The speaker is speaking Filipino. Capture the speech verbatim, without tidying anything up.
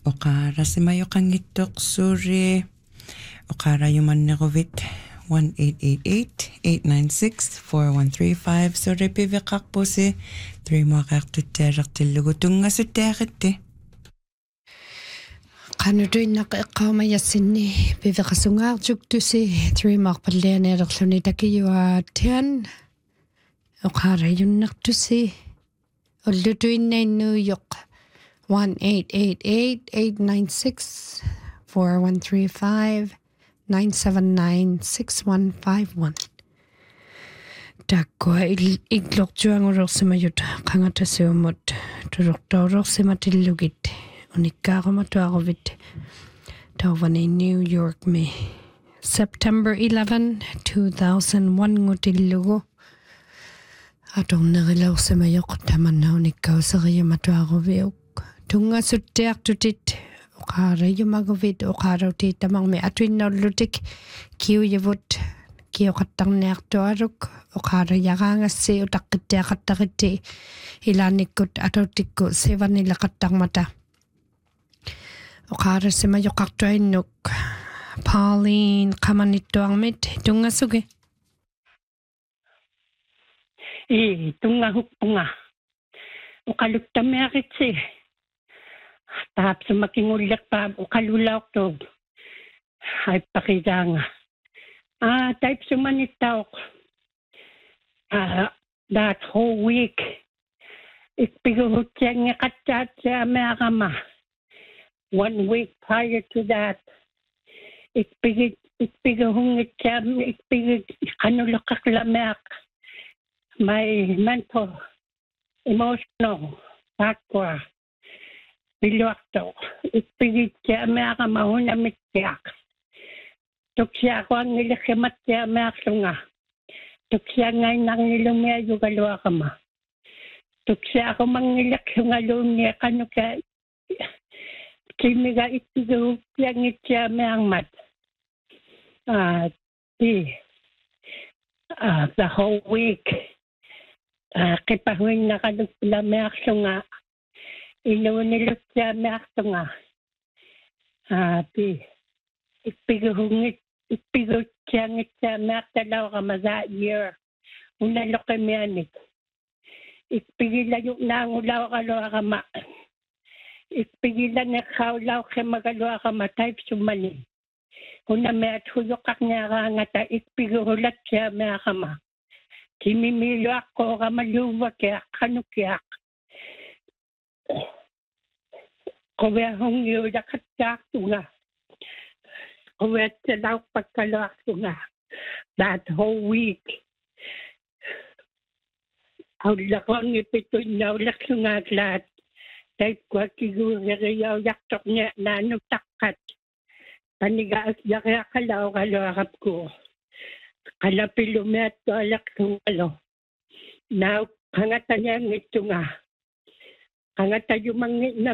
Okara simayo kangitok suri. Okara yumannerovit one eight eight eight, eight nine six, four one three five. Suri pivikakpose three moqartutteerertillugu sutteeritte. Qanutuinnak iqqaumayassinni piveqasungaartuktusi three marpallianeererluni takiyuaatian oqaarayunnertusi ullutuinnainnuuyoq one eight eight eight, eight nine six, four one three five, nine seven nine, six one five one. Takkua iglortuangulorsimayut qangatasuumut turortoororsimatillugit unikkaarumatuaruvit tauvani New York me September eleventh, two thousand one ngutillugu atornerilorsimayoq tamanna unikkauseriamatuaruviuk tungasuttiartutit oqaarayumaguvit oqaarutit tamarmi atuinnerlutik kiuyavut kioqattarniartualuk oqaarayaraangassi utaqqittiaqattaritti ilaanikut atutikku sevanilaqattarmata oqaarassimayoqartuinnuk Pauline qamanittuarmit tungasugi i tungahukpunga uqaluttamearitsi taapsumakingullerpa uqalulaortuug aippaqitaanga ah taipsumanittauq ah that whole week ikpiguhutsiangeqattaatsiameaqama one week prior to that ikpigit ikpiguhungitsiam ikpigit qanuleqqaqlameaq my mental emotional background biluartoq ikpigitsiameaqama hunamittiaq tuksiaqaangillerrimatsiameaqlunga tuksiangainarnilumiayugaluaqama tuksiaqumangillerlungaluunniaqanuka kimiga ikpiguhutsiangitsiameaqmat ah the uh, the whole week uh, qipahuinnaqaluklameaqlunga inuunilutsiameaqtunga ah the ikpiguhungit ikpigutsiangitsiameaqtalauqama that year unaloqimianik ikpigilayuqnaangulauqaluaqama ikpigilaneqqaulauqimagaluaqama taipsumani unameat huyoqarniaraangata ikpiguhulatsiameaqama kimimiluaqqooqamaluuvakiaq qanukiaq qoviahungiulaqattaartunga qoviatsalauqqakkaluartunga that whole week aullaqangipituinnaullerlungaatlaat taikkuakiguugeriaujartornia naanutaqqat panigaas yariaqalauqaluarapku qalapilumiattualerlungalo nau qangataniangittunga qangatayumangitna